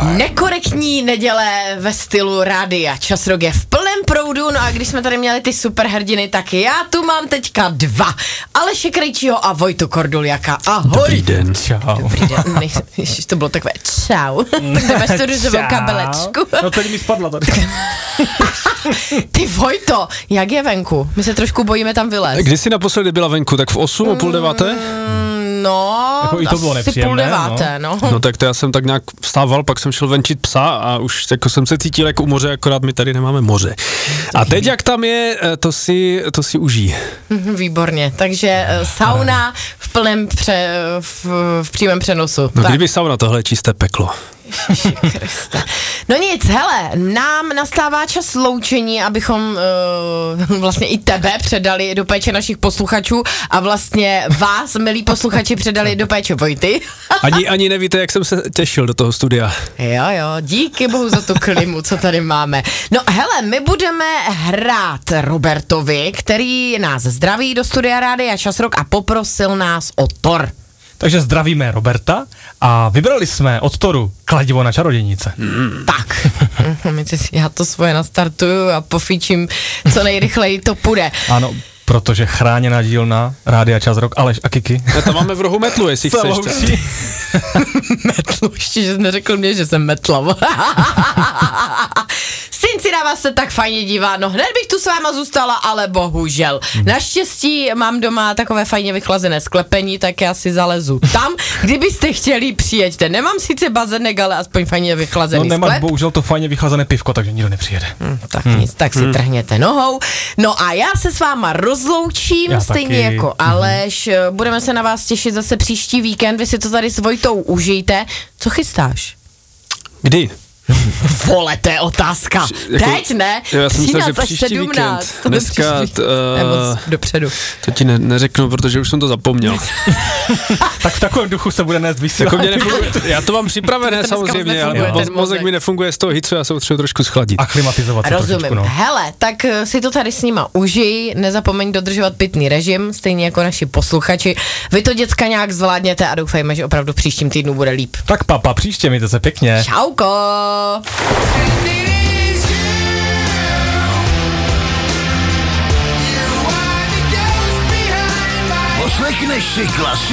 Nekorektní neděle ve stylu Rádia Čas Rock je v plném proudu, no a když jsme tady měli ty superhrdiny, tak já tu mám teďka dva. Aleše Krejčího a Vojtu Korduliaka. Ahoj. Dobrý den. Čau. Dobrý den. Ježiš, to bylo takové čau. Tak máš tu růžovou kabelečku. No teď mi spadla tady. Ty Vojto, jak je venku? My se trošku bojíme tam vylézt. Kdy jsi naposledy byla venku, tak v 8 o půl 9? No, jako i to bylo asi nepříjemné, 8:30, no. No tak to já jsem tak nějak vstával, pak jsem šel venčit psa a už jako jsem se cítil jako u moře, akorát my tady nemáme moře. A teď jak tam je, to si užij. Výborně, takže sauna v plném v přímém přenosu. No Tak. kdyby sauna, tohle je čisté peklo. Kriste. No nic, hele, nám nastává čas loučení, abychom vlastně i tebe předali do péče našich posluchačů a vlastně vás, milí posluchači, předali do péče Vojty. Ani nevíte, jak jsem se těšil do toho studia. Jo, díky bohu za tu klimu, co tady máme. No hele, my budeme hrát Robertovi, který nás zdraví do studia Rádia Čas Rock a poprosil nás o Thor. Takže zdravíme Roberta a vybrali jsme od Thoru kladivo na čarodějnice. Tak, já to svoje nastartuju a pofíčím, co nejrychleji to půjde. Ano, protože chráněná dílna Rádia Čas Rock, Aleš a Kiki. A tam máme v rohu metlu, jestli chceš. Metlu, ještě, že jsi neřekl mě, že jsem metla. Synci, na vás se tak fajně dívá, no hned bych tu s váma zůstala, ale bohužel. Naštěstí mám doma takové fajně vychlazené sklepení, tak já si zalezu tam, kdybyste chtěli, přijeďte. Nemám sice bazének, ale aspoň fajně vychlazený No nemáš sklep. bohužel to fajně vychlazené pivko, takže nikdo nepřijede. Tak nic, tak si trhněte nohou. No a já se s váma rozloučím, Já stejně taky. jako Aleš. Budeme se na vás těšit zase příští víkend, vy si to tady s Vojtou užijte. Co chystáš? Kdy? Vole, to je otázka. Jako, Teď ne? Já jsem myslel, že 13 až příští 17. víkend. To Dneska nebo dopředu. to ti neřeknu, protože už jsem to zapomněl. Tak v takovém duchu se bude nést Jako vysílání. mě nefunguje, já to mám připravené To dneska samozřejmě, ale nefunguje ten mozek mi nefunguje z toho hitřu, já se potřebuji trošku schladit. Aklimatizovat se Rozumím. trošičku, no. Hele, tak si to tady s nima užij, nezapomeň dodržovat pitný režim, stejně jako naši posluchači. Vy to děcka nějak zvládněte a doufejme, že opravdu v příštím týdnu bude líp. Tak papa, příště mějte se pěkně. Čauko! Poslechneš si Klasik?